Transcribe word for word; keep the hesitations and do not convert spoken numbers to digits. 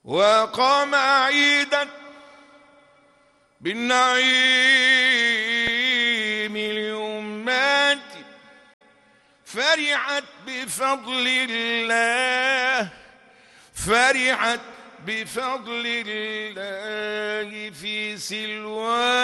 وقام عيدا بالنعيم لأمات فرحت بفضل الله، فرحت بفضل الله في سلوى